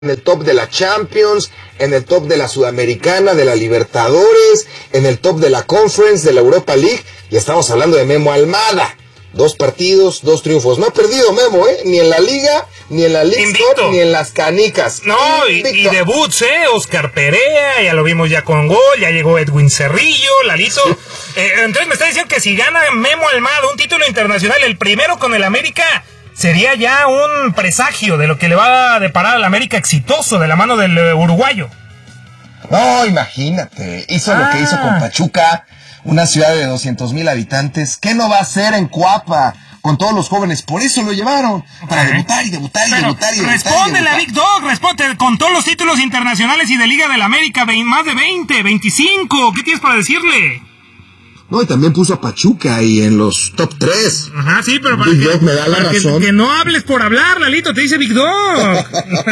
en el top de la Champions, en el top de la Sudamericana, de la Libertadores, en el top de la Conference, de la Europa League, y estamos hablando de Memo Almada. 2 partidos, 2 triunfos. No ha perdido Memo, ni en la Liga, ni en la League Cup, ni en las canicas. No, y debuts, Oscar Perea, ya lo vimos ya con gol, ya llegó Edwin Cerrillo, Lalito. Entonces me está diciendo que si gana Memo Almada un título internacional, el primero con el América, sería ya un presagio de lo que le va a deparar al América exitoso de la mano del uruguayo. No, imagínate, hizo lo que hizo con Pachuca, una ciudad de 200,000 habitantes. ¿Qué no va a hacer en Cuapa con todos los jóvenes? Por eso lo llevaron, para debutar y debutar y debutar y debutar. Respóndele a Big Dog, responde con todos los títulos internacionales y de Liga del América, más de 20, 25, ¿qué tienes para decirle? No, y también puso a Pachuca ahí en los top 3. Ajá, sí, pero para Big Dog me da la razón. Que no hables por hablar, Lalito, te dice Big Dog.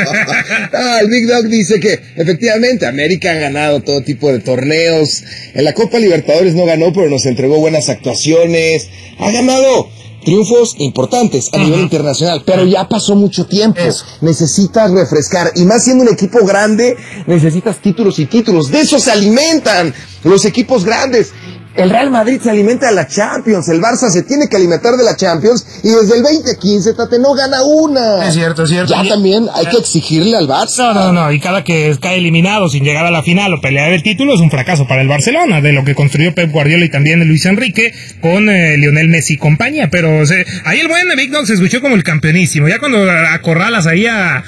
El Big Dog dice que efectivamente América ha ganado todo tipo de torneos. En la Copa Libertadores no ganó, pero nos entregó buenas actuaciones. Ha ganado triunfos importantes a nivel internacional, pero ya pasó mucho tiempo. Necesitas refrescar, y más siendo un equipo grande, necesitas títulos y títulos. De eso se alimentan los equipos grandes. El Real Madrid se alimenta de la Champions, el Barça se tiene que alimentar de la Champions, y desde el 2015, Tate, no gana una. Es cierto. Ya también hay que exigirle al Barça. No, y cada que cae eliminado sin llegar a la final o pelear el título es un fracaso para el Barcelona, de lo que construyó Pep Guardiola y también Luis Enrique con Lionel Messi y compañía, pero ahí el buen Big Dog se escuchó como el campeonísimo, ya cuando acorralas ahí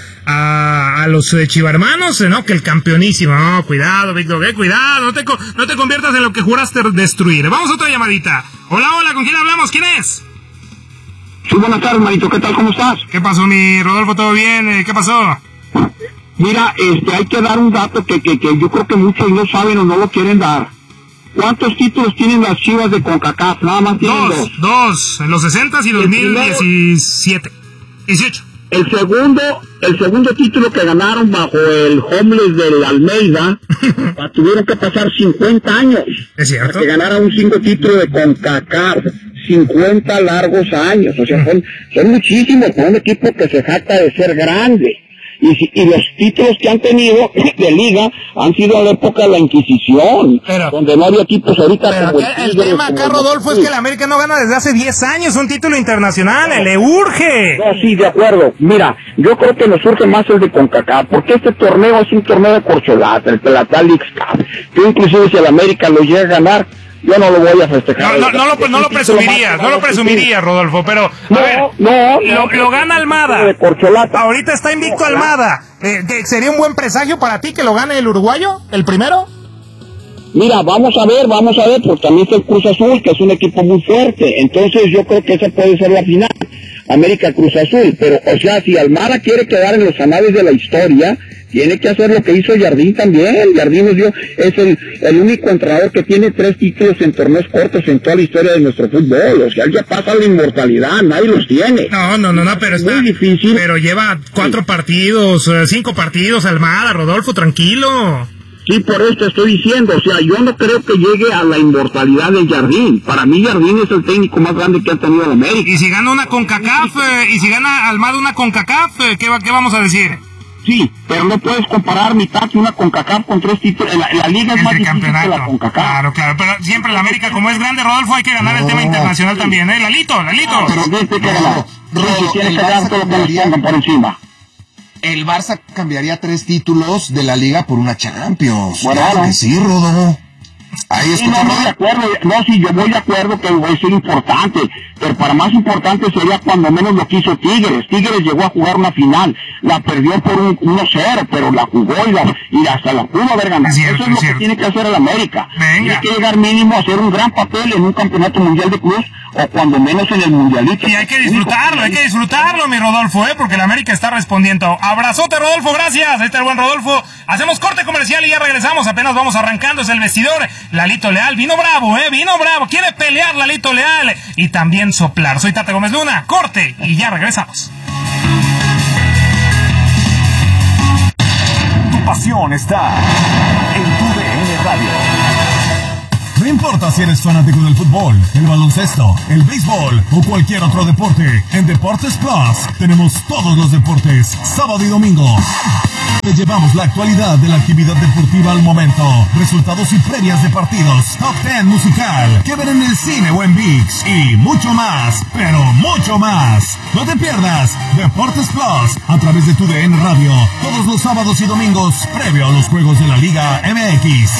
a los chivarmanos, ¿no? Que el campeonísimo, no, cuidado, Big Dog, cuidado, no te conviertas en lo que juraste destruir. Vamos a otra llamadita. Hola, ¿con quién hablamos? ¿Quién es? Sí, buenas tardes, manito, ¿qué tal? ¿Cómo estás? ¿Qué pasó, mi Rodolfo? ¿Todo bien? ¿Qué pasó? Mira, hay que dar un dato que yo creo que muchos no saben o no lo quieren dar. ¿Cuántos títulos tienen las Chivas de CONCACAF? Nada más tienen dos, en los 60s y 2017. 18. El segundo título que ganaron bajo el Homeless del Almeida, tuvieron que pasar 50 años. ¿Es cierto? Para que ganara un 5 título de CONCACAF. 50 largos años. O sea, son muchísimos para un equipo que se jacta de ser grande. Y los títulos que han tenido de liga han sido en la época de la Inquisición, donde no había equipos ahorita como el tema acá, Rodolfo, es que el América no gana desde hace 10 años un título internacional, le urge. No, sí, de acuerdo. Mira, yo creo que nos urge más el de CONCACAF, porque este torneo es un torneo de corcholata, el Pelatá League Cup, que inclusive si el América lo llega a ganar, yo no lo voy a festejar. No lo presumirías, Rodolfo, pero lo gana Almada. Ahorita está invicto Almada. ¿Que sería un buen presagio para ti que lo gane el uruguayo, el primero? Mira, vamos a ver, porque también está el Cruz Azul, que es un equipo muy fuerte. Entonces yo creo que esa puede ser la final, América Cruz Azul. Pero, o sea, si Almada quiere quedar en los anales de la historia, tiene que hacer lo que hizo Jardín también. Jardín es el único entrenador que tiene 3 títulos en torneos cortos en toda la historia de nuestro fútbol. O sea, él ya pasa la inmortalidad, nadie los tiene. No, pero es muy difícil. Pero lleva 4 partidos, 5 partidos, Almada, Rodolfo, tranquilo. Sí, por eso estoy diciendo, o sea, yo no creo que llegue a la inmortalidad de Jardín. Para mí Jardín es el técnico más grande que ha tenido el América. Y si gana una CONCACAF, y si gana Almada una CONCACAF, ¿qué vamos a decir? Sí, pero no puedes comparar mitad que una CONCACAF con 3 títulos. La liga es más difícil que la CONCACAF. Claro, pero siempre la América, como es grande, Rodolfo, hay que ganar el tema internacional también, Lalito. Pero desde que ganar. Tiene que ganar todo lo que nos pongan por encima. El Barça cambiaría 3 títulos de la Liga por una Champions. Bueno, sí, Rodo. Ahí sí, yo voy de acuerdo que es importante, pero para más importante sería cuando menos lo que hizo Tigres. Tigres llegó a jugar una final, la perdió por 1-0, pero la jugó y hasta la pudo haber ganado. Eso es lo que tiene que hacer el América. Tiene que llegar mínimo a hacer un gran papel en un campeonato mundial de clubes, o cuando menos en el mundialito. Y hay que disfrutarlo, mi Rodolfo, porque el América está respondiendo. Abrazote, Rodolfo, gracias. Ahí está el buen Rodolfo. Hacemos corte comercial y ya regresamos. Apenas vamos arrancando, es el vestidor. Lalito Leal, vino bravo. Quiere pelear Lalito Leal y también soplar. Soy Tate Gómez Luna. Corte y ya regresamos. Tu pasión está en tu DN Radio. No importa si eres fanático del fútbol, el baloncesto, el béisbol o cualquier otro deporte, en Deportes Plus tenemos todos los deportes, sábado y domingo. llevamos la actualidad de la actividad deportiva al momento, resultados y previas de partidos, Top 10 musical, que ver en el cine o en ViX, y mucho más, pero mucho más. No te pierdas Deportes Plus a través de TUDN Radio, todos los sábados y domingos, previo a los juegos de la Liga MX.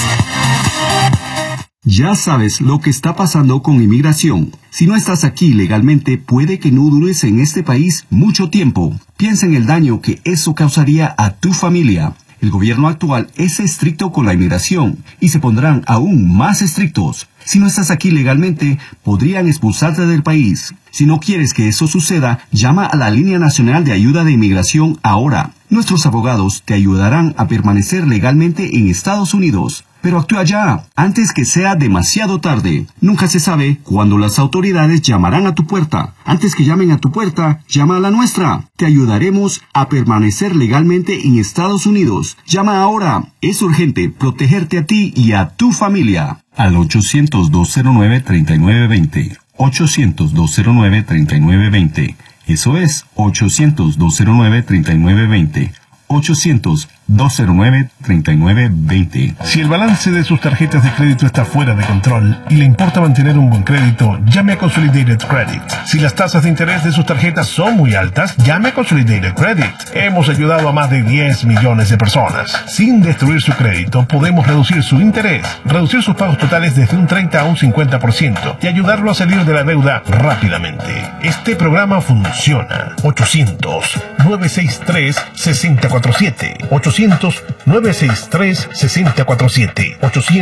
Ya sabes lo que está pasando con inmigración. Si no estás aquí legalmente, puede que no dures en este país mucho tiempo. Piensa en el daño que eso causaría a tu familia. El gobierno actual es estricto con la inmigración y se pondrán aún más estrictos. Si no estás aquí legalmente, podrían expulsarte del país. Si no quieres que eso suceda, llama a la Línea Nacional de Ayuda de Inmigración ahora. Nuestros abogados te ayudarán a permanecer legalmente en Estados Unidos. Pero actúa ya, antes que sea demasiado tarde. Nunca se sabe cuándo las autoridades llamarán a tu puerta. Antes que llamen a tu puerta, llama a la nuestra. Te ayudaremos a permanecer legalmente en Estados Unidos. Llama ahora. Es urgente protegerte a ti y a tu familia. Al 800-209-3920. 800-209-3920. Eso es 800-209-3920. 800-209-3920. Si el balance de sus tarjetas de crédito está fuera de control y le importa mantener un buen crédito, llame a Consolidated Credit. Si las tasas de interés de sus tarjetas son muy altas, llame a Consolidated Credit. Hemos ayudado a más de 10 millones de personas. Sin destruir su crédito, podemos reducir su interés, reducir sus pagos totales desde un 30 a un 50% y ayudarlo a salir de la deuda rápidamente. Este programa funciona. 800-963-6047. 800-963-6047.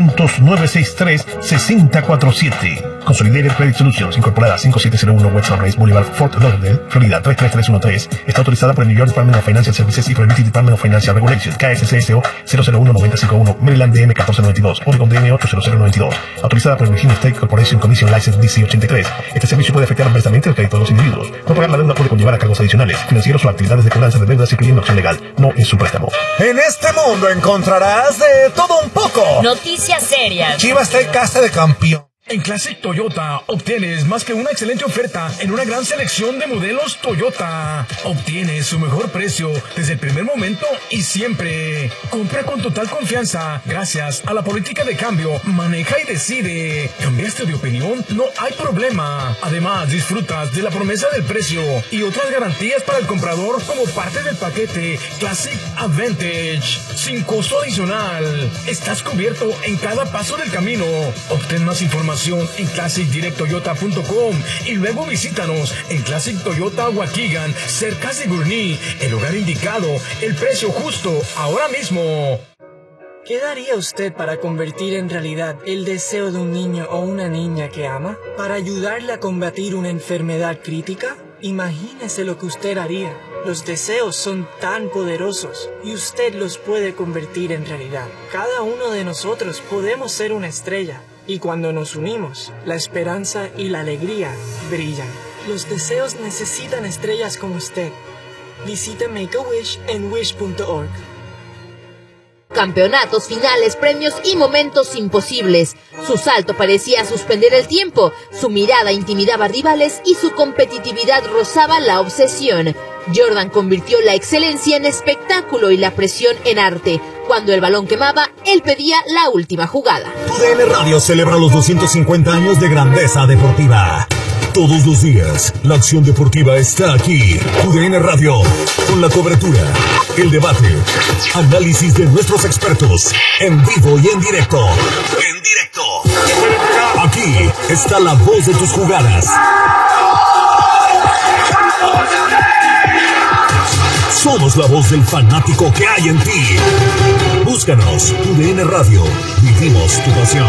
800-963-6047. Consolidated Credit Solutions, incorporada 5701 West Sunrise Boulevard, Fort Lauderdale, Florida 33313. Está autorizada por el New York Department of Financial Services y por el British Department of Financial Regulations, KSCSO 001-9051, Maryland DM 1492, Oregon DM 80092. Autorizada por el Virginia State Corporation Commission License DC 83. Este servicio puede afectar adversamente el crédito de los individuos. No pagar la deuda puede conllevar a cargos adicionales, financieros o actividades de cobranza de deudas, incluyendo acción legal. No es un préstamo. En este mundo encontrarás de todo un poco. Noticias serias. Chivas está en casa de campeón. En Classic Toyota obtienes más que una excelente oferta en una gran selección de modelos Toyota. Obtienes su mejor precio desde el primer momento y siempre. Compra con total confianza gracias a la política de cambio. Maneja y decide. ¿Cambiaste de opinión? No hay problema. Además, disfrutas de la promesa del precio y otras garantías para el comprador como parte del paquete Classic Advantage. Sin costo adicional. Estás cubierto en cada paso del camino. Obtén más información en ClassicDirectToyota.com y luego visítanos en Classic Toyota Waukegan, cerca de Gurnee, el lugar indicado, el precio justo, ahora mismo. ¿Qué daría usted para convertir en realidad el deseo de un niño o una niña que ama? ¿Para ayudarle a combatir una enfermedad crítica? Imagínese lo que usted haría. Los deseos son tan poderosos y usted los puede convertir en realidad. Cada uno de nosotros podemos ser una estrella. Y cuando nos unimos, la esperanza y la alegría brillan. Los deseos necesitan estrellas como usted. Visite Make-A-Wish en wish.org. Campeonatos, finales, premios y momentos imposibles. Su salto parecía suspender el tiempo, su mirada intimidaba rivales y su competitividad rozaba la obsesión. Jordan convirtió la excelencia en espectáculo y la presión en arte. Cuando el balón quemaba, él pedía la última jugada. TUDN Radio celebra los 250 años de grandeza deportiva. Todos los días, la acción deportiva está aquí. TUDN Radio, con la cobertura, el debate, análisis de nuestros expertos, en vivo y en directo. En directo. Aquí está la voz de tus jugadas. Somos la voz del fanático que hay en ti. Búscanos, TUDN Radio. Vivimos tu pasión.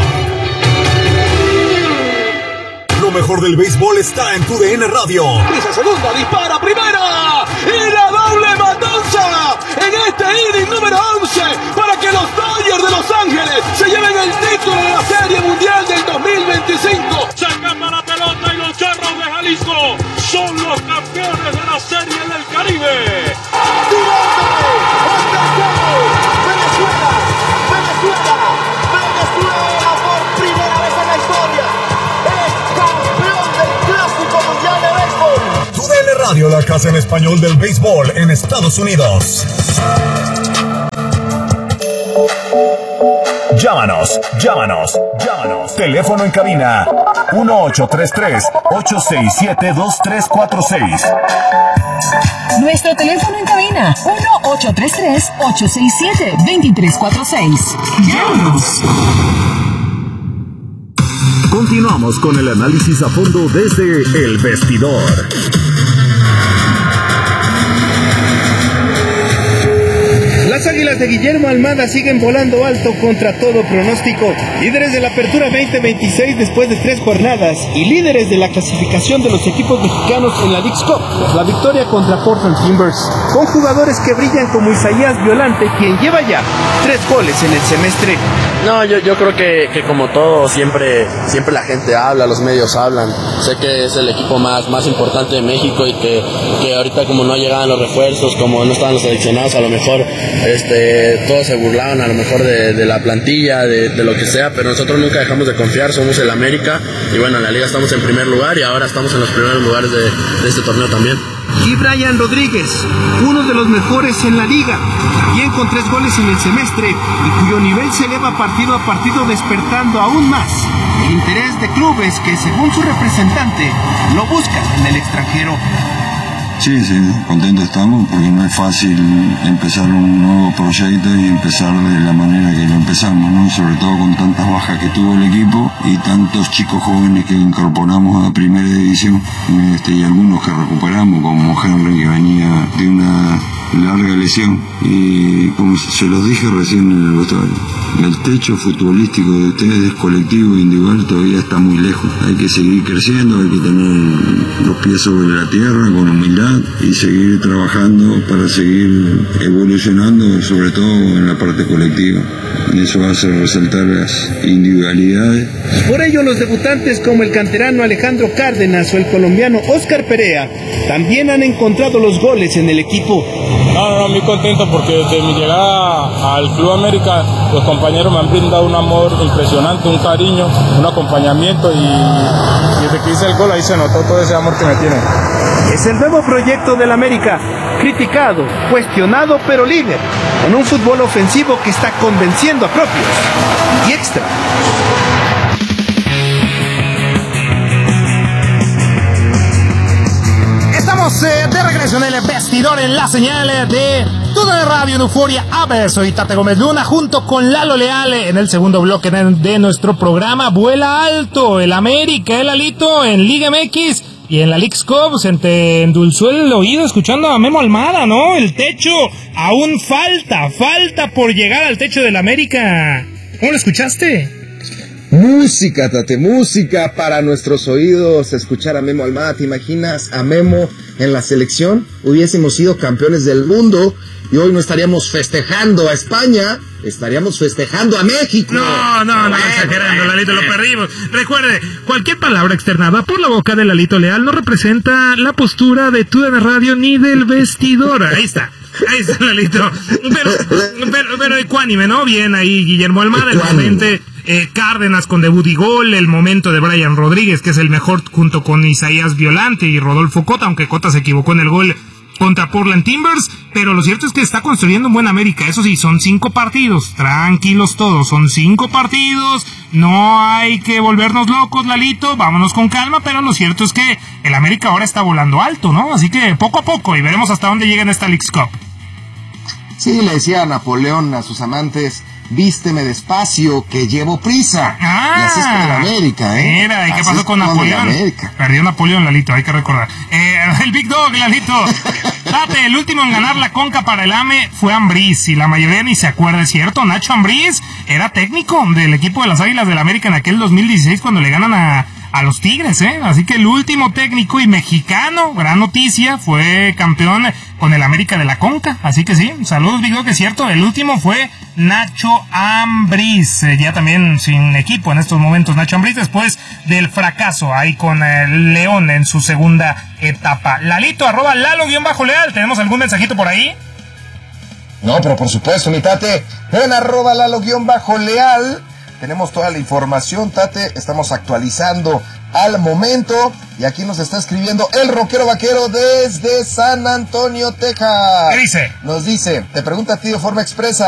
Lo mejor del béisbol está en TUDN Radio. Pisa segunda, dispara primera. Y la doble matanza en este inning número 11 para que los Dodgers de Los Ángeles se lleven el título de la Serie Mundial del 2025. Se escapa la pelota y los Charros de Jalisco son los campeones de la Serie del Caribe. Venezuela por primera vez en la historia es campeón del Clásico Mundial de Béisbol. TUDN Radio, la casa en español del béisbol en Estados Unidos. Llámanos. Teléfono en cabina 1833-867-2346. Nuestro teléfono en cabina 1833-867-2346. Llámanos. Continuamos con el análisis a fondo desde El Vestidor. Las Águilas de Guillermo Almada siguen volando alto contra todo pronóstico. Líderes de la Apertura 2026 después de 3 jornadas y líderes de la clasificación de los equipos mexicanos en la Leagues Cup. La victoria contra Portland Timbers, con jugadores que brillan como Isaías Violante, quien lleva ya 3 goles en el semestre. No, yo creo que como todo, siempre la gente habla, los medios hablan. Sé que es el equipo más importante de México y que ahorita como no llegaban los refuerzos, como no estaban los seleccionados, a lo mejor todos se burlaban a lo mejor de la plantilla, de lo que sea, pero nosotros nunca dejamos de confiar, somos el América y bueno, en la liga estamos en primer lugar y ahora estamos en los primeros lugares de este torneo también. Y Brian Rodríguez, uno de los mejores en la liga, también con 3 goles en el semestre y cuyo nivel se eleva partido a partido, despertando aún más el interés de clubes que, según su representante, lo buscan en el extranjero. Sí, contentos estamos porque no es fácil empezar un nuevo proyecto y empezar de la manera que lo empezamos, ¿no? Sobre todo con tantas bajas que tuvo el equipo y tantos chicos jóvenes que incorporamos a primera división y algunos que recuperamos, como Henry, que venía de una larga lesión. Y como se los dije recién en el vestuario, el techo futbolístico de ustedes es colectivo e individual, todavía está muy lejos. Hay que seguir creciendo, hay que tener los pies sobre la tierra con humildad y seguir trabajando para seguir evolucionando, sobre todo en la parte colectiva. Eso hace resaltar las individualidades. Por ello, los debutantes como el canterano Alejandro Cárdenas o el colombiano Oscar Perea también han encontrado los goles en el equipo. No, muy contento porque desde mi llegada al Club América los compañeros me han brindado un amor impresionante, un cariño, un acompañamiento y desde que hice el gol ahí se notó todo ese amor que me tienen. Es el nuevo proyecto del América, criticado, cuestionado, pero líder, con un fútbol ofensivo que está convenciendo a propios y extra. Estamos de regreso en el Vestidor, en la señal de TUDN Radio en Euforia AB. Soy Tate Gómez Luna junto con Lalo Leal en el segundo bloque de nuestro programa. Vuela alto el América, el Alito en Liga MX y en la Leagues Cup. Se te endulzó el oído escuchando a Memo Almada, ¿no? El techo aún falta por llegar al techo del América. ¿Cómo lo escuchaste? Música, Tate, música para nuestros oídos, escuchar a Memo Almada. ¿Te imaginas a Memo en la selección? Hubiésemos sido campeones del mundo y hoy no estaríamos festejando a España, estaríamos festejando a México. No, exagerando, Lalito, lo perdimos. Recuerde, cualquier palabra externada por la boca de Lalito Leal no representa la postura de TUDN Radio ni del Vestidor. Ahí está, Lalito. Pero ecuánime, ¿no? Bien ahí, Guillermo Almada, el momento. Cárdenas con debut y gol, el momento de Brian Rodríguez, que es el mejor junto con Isaías Violante y Rodolfo Cota, aunque Cota se equivocó en el gol contra Portland Timbers, pero lo cierto es que está construyendo un buen América. Eso sí, son 5 partidos, tranquilos todos, son 5 partidos, no hay que volvernos locos, Lalito, vámonos con calma, pero lo cierto es que el América ahora está volando alto, ¿no? Así que poco a poco, y veremos hasta dónde llega en esta Leagues Cup. Sí, le decía a Napoleón a sus amantes: vísteme despacio, que llevo prisa. Y así es con el América, ¿eh? Mira, ¿y qué pasó con Napoleón? Perdió Napoleón, Lalito, hay que recordar. El Big Dog, Lalito. Date, el último en ganar la Conca para el AME fue Ambriz, y la mayoría ni se acuerda, ¿es cierto? Nacho Ambriz era técnico del equipo de las Águilas del América en aquel 2016 cuando le ganan a los Tigres, ¿eh? Así que el último técnico y mexicano, gran noticia, fue campeón con el América de la Conca. Así que sí, saludos, Big Dog, es cierto, el último fue Nacho Ambriz, ya también sin equipo en estos momentos Nacho Ambriz, después del fracaso ahí con el León en su segunda etapa. Lalito, @Lalo_Leal, ¿tenemos algún mensajito por ahí? No, pero por supuesto, mi Tate, ven @Lalo_Leal. Tenemos toda la información, Tate, estamos actualizando al momento. Y aquí nos está escribiendo el rockero vaquero desde San Antonio, Texas. ¿Qué dice? Nos dice, te pregunta a ti de forma expresa: